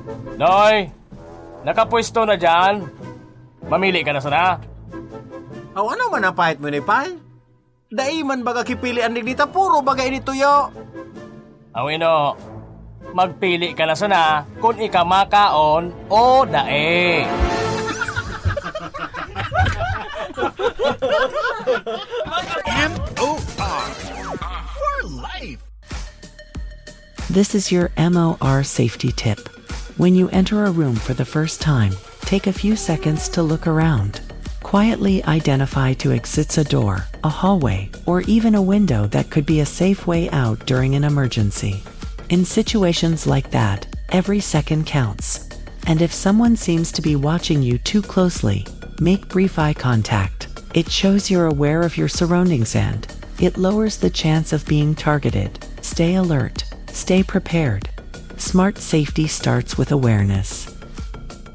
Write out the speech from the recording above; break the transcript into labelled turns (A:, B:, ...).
A: Noy, nakapwesto na dyan. Mamili ka na sana.
B: Aw, ano man ang pahit mo ni Pay? Daiman baga kipilian ni dita, puro bagay ni Tuyo.
A: Awino, magpili ka na sana kung ika makaon o dae.
C: MOR for life.
D: This is your MOR safety tip. When you enter a room for the first time, take a few seconds to look around. Quietly identify two exits: a door, a hallway, or even a window that could be a safe way out during an emergency. In situations like that, every second counts. And if someone seems to be watching you too closely, make brief eye contact. It shows you're aware of your surroundings and it lowers the chance of being targeted. Stay alert, stay prepared. Smart safety starts with awareness.